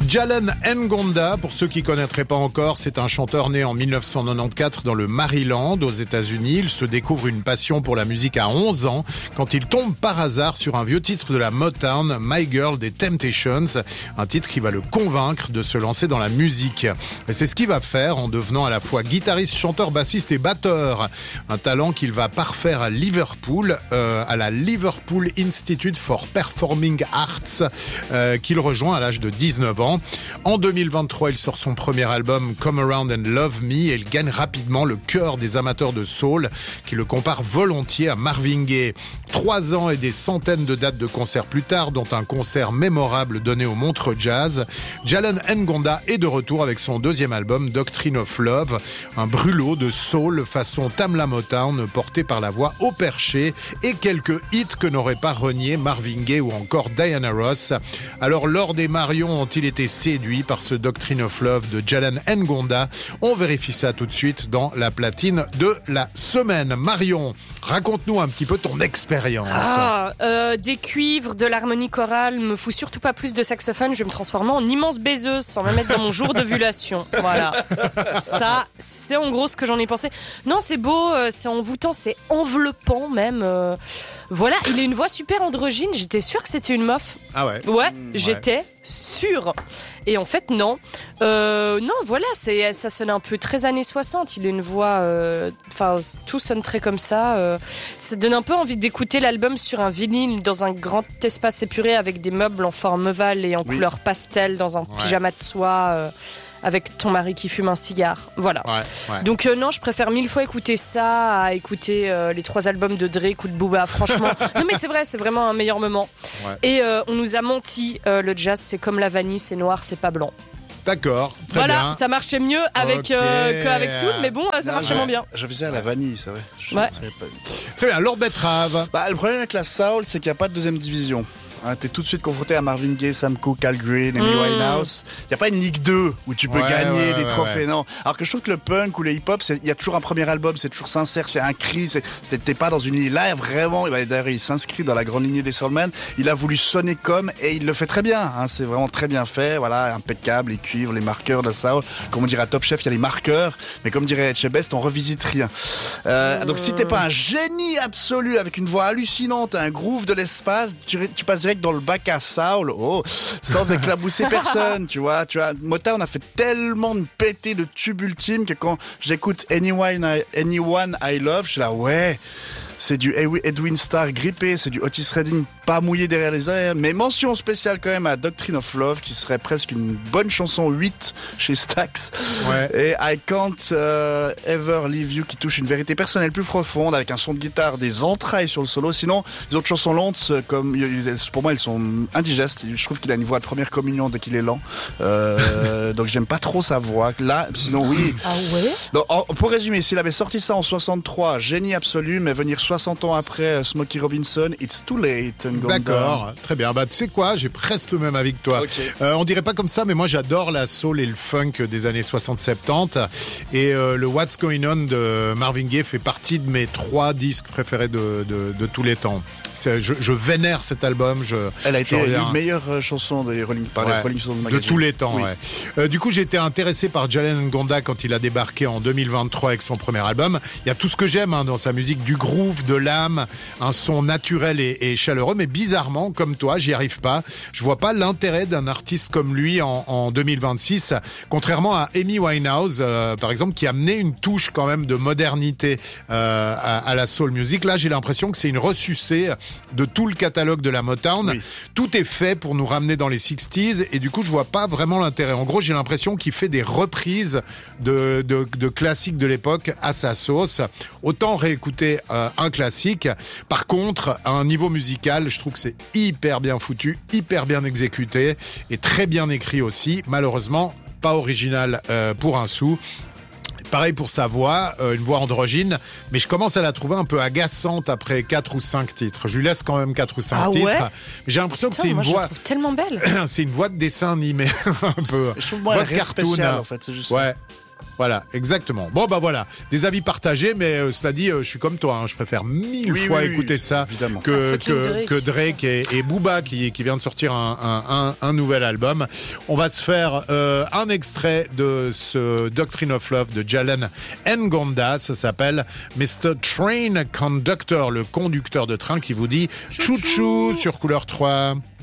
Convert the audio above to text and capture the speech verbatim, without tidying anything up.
Jalen Ngonda, pour ceux qui ne connaîtraient pas encore, c'est un chanteur né en dix-neuf cent quatre-vingt-quatorze dans le Maryland, aux États-Unis. Il se découvre une passion pour la musique à onze ans, quand il tombe par hasard sur un vieux titre de la Motown, My Girl des Temptations, un titre qui va le convaincre de se lancer dans la musique. Et c'est ce qu'il va faire en devenant à la fois guitariste, chanteur, bassiste et batteur. Un talent qu'il va parfaire à Liverpool, euh, à la Liverpool Institute for Performing Arts, euh, qu'il rejoint à l'âge de dix-neuf ans. En deux mille vingt-trois, il sort son premier album Come Around and Love Me et il gagne rapidement le cœur des amateurs de soul qui le comparent volontiers à Marvin Gaye. Trois ans et des centaines de dates de concerts plus tard, dont un concert mémorable donné au Montreux Jazz, Jalen Ngonda est de retour avec son deuxième album Doctrine of Love, un brûlot de soul façon Tamla Motown porté par la voix au perché et quelques hits que n'auraient pas renié Marvin Gaye ou encore Diana Ross. Alors Lord et Marion ont-ils été séduits par ce Doctrine of Love de Jalen Ngonda? On vérifie ça tout de suite dans la platine de la semaine. Marion, raconte-nous un petit peu ton expérience. Ah, euh, des cuivres, de l'harmonie chorale, me fout surtout pas plus de saxophone, je vais me transformer en immense baiseuse sans me mettre dans mon jour d'ovulation. Voilà. Ça, c'est en gros ce que j'en ai pensé. Non, c'est beau, c'est envoûtant, c'est enveloppant même. Euh, voilà, il a une voix super androgyne, j'étais sûre que c'était une meuf. Ah ouais? Ouais, mmh, j'étais ouais. sûre. Et en fait, non. Euh, non, voilà, c'est, ça sonne un peu très années soixante. Il a une voix... Enfin, euh, tout sonne très comme ça. Euh, ça donne un peu envie d'écouter l'album sur un vinyle dans un grand espace épuré avec des meubles en forme ovale et en oui. couleur pastel dans un ouais. pyjama de soie... Euh, avec ton mari qui fume un cigare. Voilà. Ouais, ouais. Donc euh, non, je préfère mille fois écouter ça à écouter euh, les trois albums de Drake ou de Booba, franchement. Non mais c'est vrai, c'est vraiment un meilleur moment. Ouais. Et euh, on nous a menti, euh, le jazz c'est comme la vanille, c'est noir, c'est pas blanc. D'accord, très voilà, bien. Ça marchait mieux avec okay. euh, qu'avec Soul, mais bon, ça non, marchait moins bien. Je faisais à la vanille, c'est vrai. Je ouais. Pas... Très bien, Lord Betrave. Bah, le problème avec la Soul, c'est qu'il n'y a pas de deuxième division. Hein, t'es tout de suite confronté à Marvin Gaye, Sam Cooke, Al Green, Amy mmh. Winehouse. Il n'y a pas une Ligue deux où tu peux ouais, gagner ouais, des ouais, trophées, ouais. non. Alors que je trouve que le punk ou le hip-hop, il y a toujours un premier album, c'est toujours sincère, c'est un cri, c'est, c'est, t'es pas dans une ligne. Là, vraiment, d'ailleurs, il s'inscrit dans la grande lignée des Soulmen. Il a voulu sonner comme, et il le fait très bien. Hein, c'est vraiment très bien fait, voilà, impeccable, les cuivres, les marqueurs de la soul. Comme on dirait à Top Chef, il y a les marqueurs, mais comme dirait Etchebest, on revisite rien. Euh, mmh. Donc si t'es pas un génie absolu avec une voix hallucinante, un groove de l'espace, tu, tu passes direct dans le bac à Soul, oh, sans éclabousser personne, tu vois, tu vois. Motown a fait tellement de péter de tubes ultimes que quand j'écoute Anyone I, Anyone I Love, je suis là, ouais, c'est du Edwin Starr grippé, c'est du Otis Redding pas mouillé derrière les airs, mais mention spéciale quand même à Doctrine of Love, qui serait presque une bonne chanson huit chez Stax. Ouais. Et I Can't uh, Ever Leave You, qui touche une vérité personnelle plus profonde, avec un son de guitare, des entrailles sur le solo. Sinon, les autres chansons lentes, comme, pour moi, elles sont indigestes. Je trouve qu'il a une voix de première communion dès qu'il est lent. Euh, donc j'aime pas trop sa voix. Là, sinon, oui. Ah ouais? Donc, en, pour résumer, s'il avait sorti ça en soixante-trois, génie absolu, mais venir soixante ans après Smokey Robinson, it's too late. D'accord, très bien. Bah, tu sais quoi, j'ai presque le même avis que toi. Okay. Euh, on dirait pas comme ça, mais moi j'adore la soul et le funk des années soixante soixante-dix. Et euh, le What's Going On de Marvin Gaye fait partie de mes trois disques préférés de, de, de tous les temps. C'est, je, je vénère cet album. Je, Elle a été une meilleure chanson des Rolling, par ouais, les Rolling Stones de tous les temps. Oui. Ouais. Euh, du coup, j'ai été intéressé par Jalen Ngonda quand il a débarqué en deux mille vingt-trois avec son premier album. Il y a tout ce que j'aime hein, dans sa musique, du groove, de l'âme, un son naturel et, et chaleureux. Mais bizarrement, comme toi, j'y arrive pas. Je vois pas l'intérêt d'un artiste comme lui en, en deux mille vingt-six, contrairement à Amy Winehouse, euh, par exemple, qui a amené une touche quand même de modernité euh, à, à la soul music. Là, j'ai l'impression que c'est une ressucée de tout le catalogue de la Motown. Oui. Tout est fait pour nous ramener dans les sixties et du coup, je vois pas vraiment l'intérêt. En gros, j'ai l'impression qu'il fait des reprises de, de, de classiques de l'époque à sa sauce. Autant réécouter euh, un classique. Par contre, à un niveau musical, je trouve que c'est hyper bien foutu, hyper bien exécuté et très bien écrit aussi. Malheureusement, pas original euh, pour un sou. Pareil pour sa voix, euh, une voix androgyne, mais je commence à la trouver un peu agaçante après quatre ou cinq titres. Je lui laisse quand même quatre ou cinq ah titres. Ouais, mais j'ai l'impression Putain, que c'est moi une je voix... la trouve tellement belle. C'est une voie de dessin animé, un peu. Je trouve moi voix elle est spéciale en fait, c'est juste ouais. Voilà, exactement. Bon, bah voilà, des avis partagés, mais euh, cela dit, euh, je suis comme toi, hein, je préfère mille oui, fois oui, écouter oui, ça évidemment. que, Ah, que, Drake. que Drake et, et Booba qui, qui vient de sortir un, un, un, un nouvel album. On va se faire euh, un extrait de ce Doctrine of Love de Jalen Ngonda, ça s'appelle mister Train Conductor, le conducteur de train qui vous dit chou-chou sur Couleur trois.